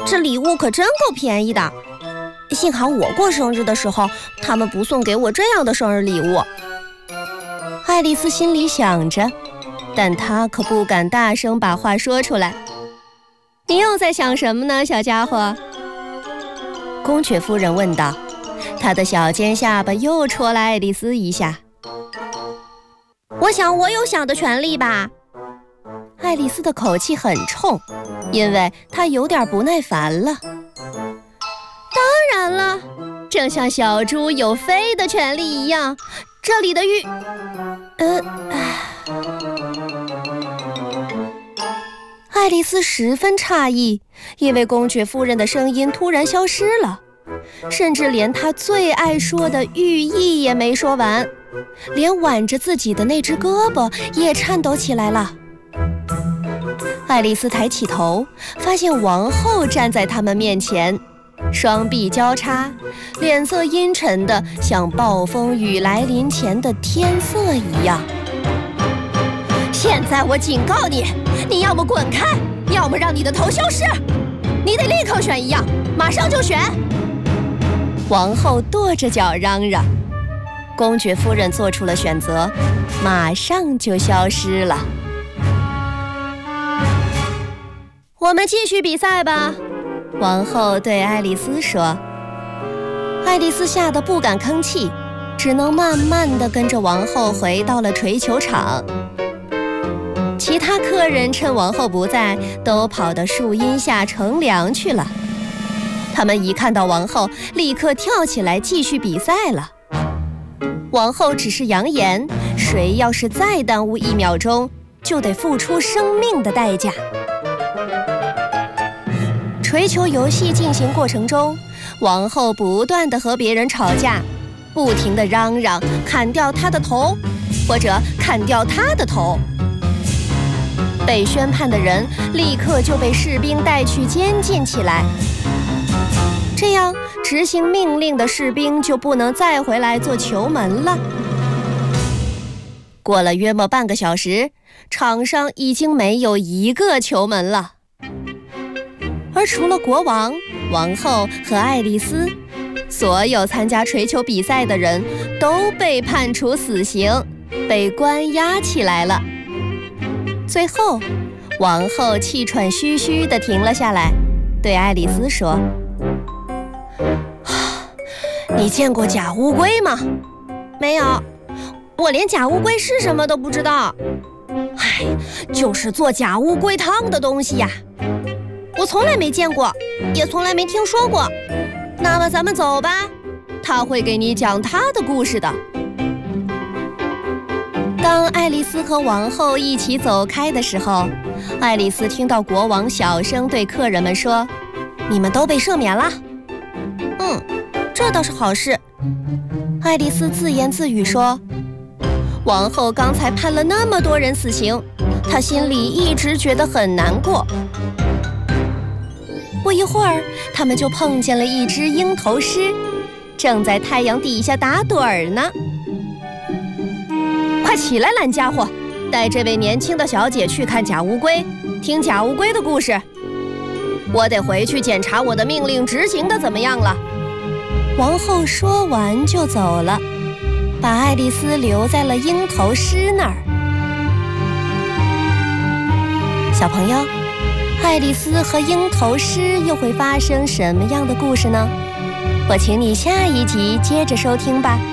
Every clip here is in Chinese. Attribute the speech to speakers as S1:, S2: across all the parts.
S1: 这礼物可真够便宜的。幸好我过生日的时候，他们不送给我这样的生日礼物。爱丽丝心里想着，但她可不敢大声把话说出来。你又在想什么呢，小家伙？公爵夫人问道，她的小尖下巴又戳了爱丽丝一下。我想我有想的权利吧。爱丽丝的口气很冲，因为她有点不耐烦了。当然了，正像小猪有飞的权利一样，这里的爱丽丝十分诧异，因为公爵夫人的声音突然消失了，甚至连她最爱说的寓意也没说完，连挽着自己的那只胳膊也颤抖起来了。爱丽丝抬起头，发现王后站在他们面前，双臂交叉，脸色阴沉的像暴风雨来临前的天色一样。现在我警告你，你要么滚开，要么让你的头消失，你得立刻选一样，马上就选。王后跺着脚嚷嚷。公爵夫人做出了选择，马上就消失了。我们继续比赛吧，王后对爱丽丝说。爱丽丝吓得不敢吭气，只能慢慢地跟着王后回到了槌球场。其他客人趁王后不在，都跑到树荫下乘凉去了。他们一看到王后，立刻跳起来继续比赛了。王后只是扬言，谁要是再耽误1秒钟，就得付出生命的代价。锤球游戏进行过程中，王后不断地和别人吵架，不停地嚷嚷砍掉她的头，或者砍掉她的头。被宣判的人立刻就被士兵带去监禁起来。这样，执行命令的士兵就不能再回来做球门了。过了约莫半个小时，场上已经没有一个球门了。而除了国王、王后和爱丽丝，所有参加锤球比赛的人都被判处死刑，被关押起来了。最后，王后气喘吁吁地停了下来，对爱丽丝说：你见过假乌龟吗？没有，我连假乌龟是什么都不知道。唉，就是做假乌龟汤的东西呀。我从来没见过，也从来没听说过。那么咱们走吧，他会给你讲他的故事的。当爱丽丝和王后一起走开的时候，爱丽丝听到国王小声对客人们说：你们都被赦免了。这倒是好事。爱丽丝自言自语说：王后刚才判了那么多人死刑，她心里一直觉得很难过。不一会儿，他们就碰见了一只鹰头狮，正在太阳底下打盹儿呢。快起来，懒家伙，带这位年轻的小姐去看假乌龟，听假乌龟的故事。我得回去检查我的命令执行的怎么样了。王后说完就走了，把爱丽丝留在了鹰头狮那儿。小朋友，爱丽丝和鹰头狮又会发生什么样的故事呢？我请你下一集接着收听吧。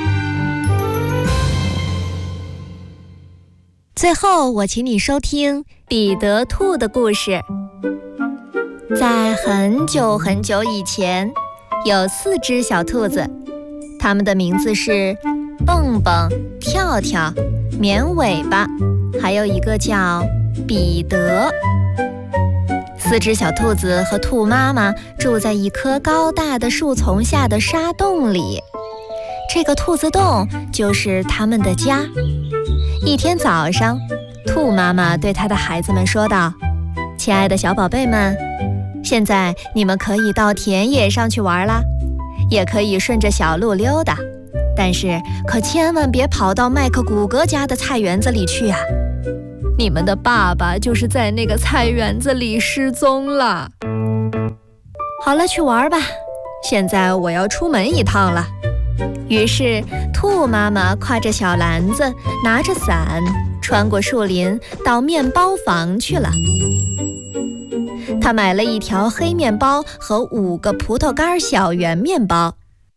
S1: 最后，我请你收听彼得兔的故事。在很久很久以前，有4只小兔子，它们的名字是蹦蹦、跳跳、绵尾巴，还有一个叫彼得。4只小兔子和兔妈妈住在一棵高大的树丛下的沙洞里，这个兔子洞就是它们的家。一天早上，兔妈妈对她的孩子们说道：亲爱的小宝贝们，现在你们可以到田野上去玩啦，也可以顺着小路溜达，但是可千万别跑到麦克古格家的菜园子里去啊！你们的爸爸就是在那个菜园子里失踪了。 好了，去玩吧，现在我要出门一趟了。于是兔妈妈挎着小篮子，拿着伞，穿过树林到面包房去了。她买了一条黑面包和5个葡萄干小圆面包。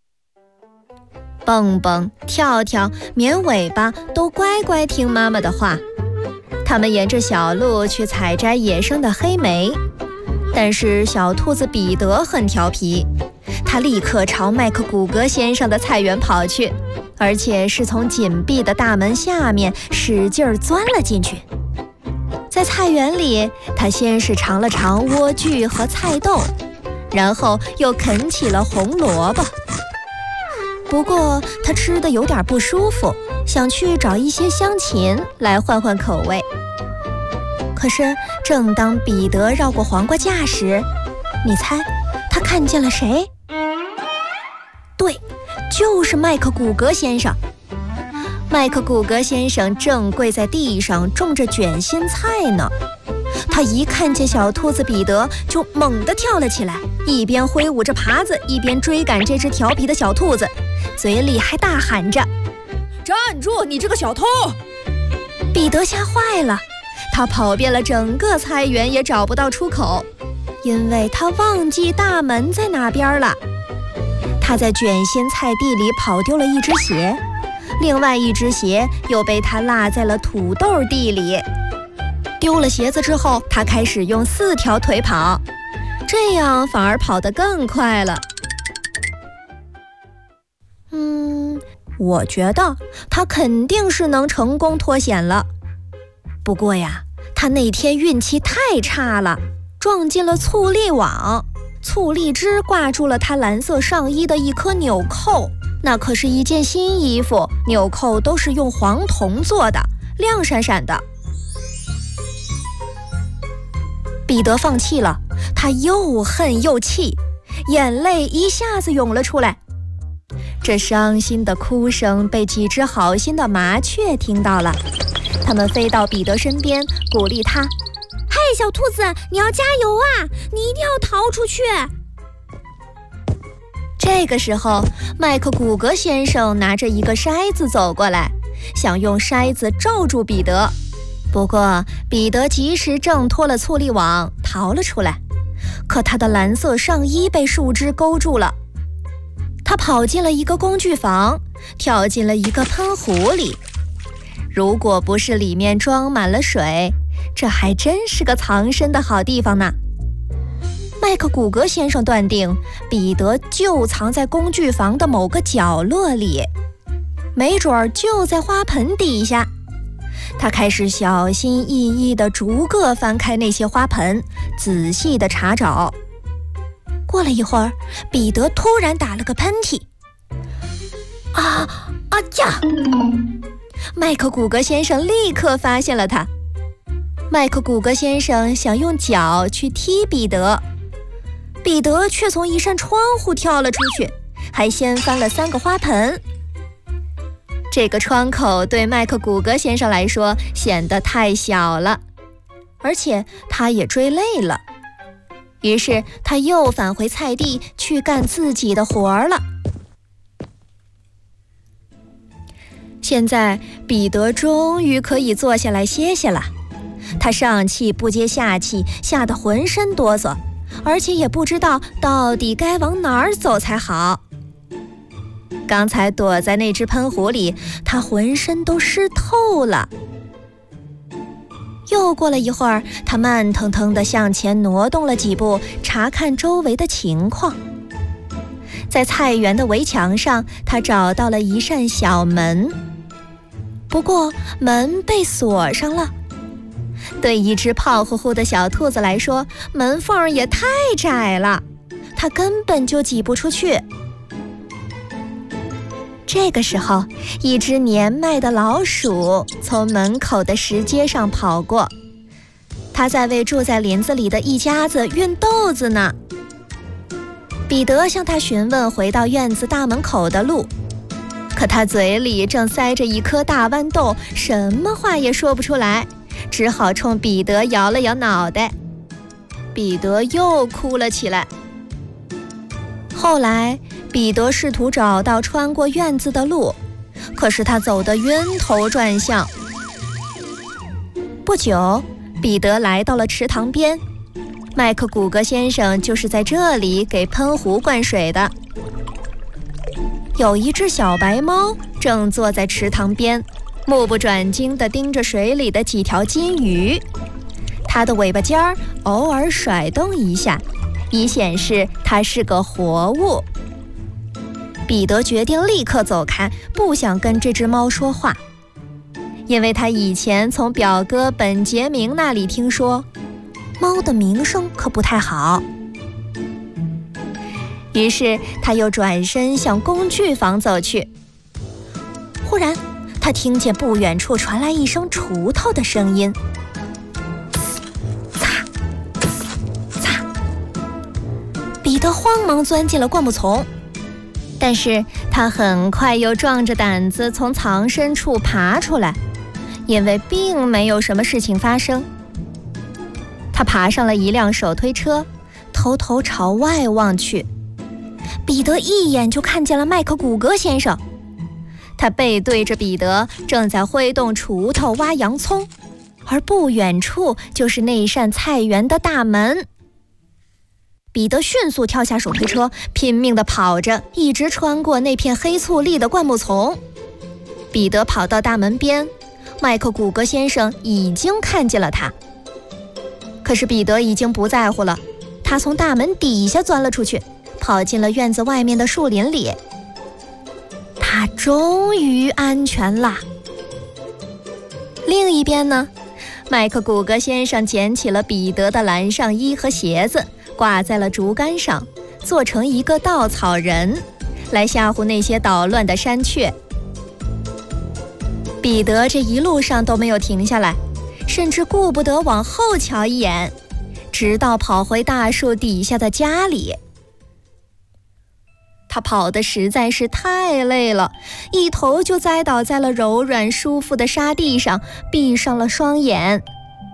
S1: 蹦蹦、跳跳、绵尾巴都乖乖听妈妈的话。他们沿着小路去采摘野生的黑莓，但是小兔子彼得很调皮，他立刻朝麦克古格先生的菜园跑去，而且是从紧闭的大门下面使劲钻了进去。在菜园里，他先是尝了尝莴苣和菜豆，然后又啃起了红萝卜。不过他吃得有点不舒服，想去找一些香芹来换换口味。可是正当彼得绕过黄瓜架时，你猜他看见了谁？对，就是麦克古格先生。麦克古格先生正跪在地上种着卷心菜呢。他一看见小兔子彼得，就猛地跳了起来，一边挥舞着耙子，一边追赶这只调皮的小兔子，嘴里还大喊着：“
S2: 站住，你这个小偷！”
S1: 彼得吓坏了，他跑遍了整个菜园也找不到出口，因为他忘记大门在哪边了。他在卷心菜地里跑丢了一只鞋，另外一只鞋又被他落在了土豆地里。丢了鞋子之后，他开始用4条腿跑，这样反而跑得更快了。我觉得他肯定是能成功脱险了。不过呀，他那天运气太差了，撞进了醋栗网，醋栗汁挂住了他蓝色上衣的一颗纽扣。那可是一件新衣服，纽扣都是用黄铜做的，亮闪闪的。彼得放弃了，他又恨又气，眼泪一下子涌了出来。这伤心的哭声被几只好心的麻雀听到了，它们飞到彼得身边，鼓励他：“嘿，小兔子，你要加油啊！你一定要逃出去！”这个时候，麦克古格先生拿着一个筛子走过来，想用筛子罩住彼得。不过，彼得及时挣脱了醋栗网，逃了出来。可他的蓝色上衣被树枝勾住了。他跑进了一个工具房，跳进了一个喷壶里。如果不是里面装满了水，这还真是个藏身的好地方呢。麦克古格先生断定，彼得就藏在工具房的某个角落里，没准儿就在花盆底下。他开始小心翼翼地逐个翻开那些花盆，仔细地查找。过了一会儿，彼得突然打了个喷嚏。呀！麦克古格先生立刻发现了他。麦克古格先生想用脚去踢彼得，彼得却从一扇窗户跳了出去，还掀翻了3个花盆。这个窗口对麦克古格先生来说显得太小了，而且他也追累了。于是他又返回菜地去干自己的活儿了。现在彼得终于可以坐下来歇歇了。他上气不接下气，吓得浑身哆嗦，而且也不知道到底该往哪儿走才好。刚才躲在那只喷壶里，他浑身都湿透了。又过了一会儿，他慢腾腾地向前挪动了几步，查看周围的情况。在菜园的围墙上，他找到了一扇小门，不过门被锁上了。对一只胖乎乎的小兔子来说，门缝也太窄了，它根本就挤不出去。这个时候，一只年迈的老鼠从门口的石阶上跑过，它在为住在林子里的一家子运豆子呢。彼得向他询问回到院子大门口的路，可他嘴里正塞着一颗大豌豆，什么话也说不出来，只好冲彼得摇了摇脑袋。彼得又哭了起来。 后来，彼得试图找到穿过院子的路，可是他走得晕头转向。不久，彼得来到了池塘边，麦克古格先生就是在这里给喷壶灌水的。有一只小白猫正坐在池塘边，目不转睛地盯着水里的几条金鱼，它的尾巴尖儿偶尔甩动一下，以显示它是个活物。彼得决定立刻走开，不想跟这只猫说话，因为他以前从表哥本杰明那里听说，猫的名声可不太好。于是他又转身向工具房走去。忽然，他听见不远处传来一声锄头的声音，擦擦。彼得慌忙钻进了灌木丛，但是他很快又壮着胆子从藏身处爬出来，因为并没有什么事情发生。他爬上了一辆手推车，偷偷朝外望去。彼得一眼就看见了麦克古格先生，他背对着彼得，正在挥动锄头挖洋葱，而不远处就是那扇菜园的大门。彼得迅速跳下手推车，拼命地跑着，一直穿过那片黑醋栗的灌木丛。彼得跑到大门边，麦克古格先生已经看见了他。可是彼得已经不在乎了，他从大门底下钻了出去，跑进了院子外面的树林里。他终于安全啦。另一边呢，麦克古格先生捡起了彼得的蓝上衣和鞋子，挂在了竹竿上，做成一个稻草人，来吓唬那些捣乱的山雀。彼得这一路上都没有停下来，甚至顾不得往后瞧一眼，直到跑回大树底下的家里。他跑得实在是太累了，一头就栽倒在了柔软舒服的沙地上，闭上了双眼。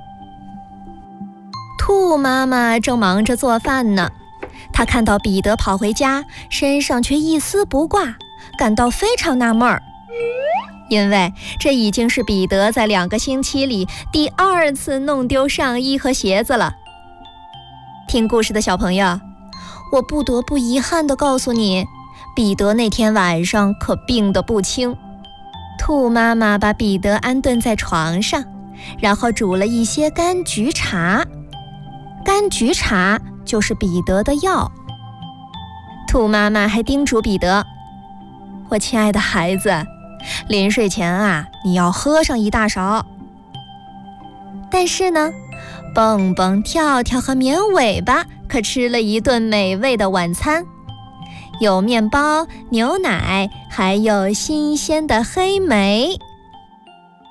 S1: 兔妈妈正忙着做饭呢，她看到彼得跑回家，身上却一丝不挂，感到非常纳闷儿，因为这已经是彼得在2个星期里第2次弄丢上衣和鞋子了。听故事的小朋友，我不得不遗憾地告诉你，彼得那天晚上可病得不轻。兔妈妈把彼得安顿在床上，然后煮了一些柑橘茶。柑橘茶就是彼得的药。兔妈妈还叮嘱彼得，我亲爱的孩子，临睡前啊，你要喝上1大勺。但是呢，蹦蹦跳跳和绵尾巴可吃了一顿美味的晚餐，有面包、牛奶，还有新鲜的黑莓。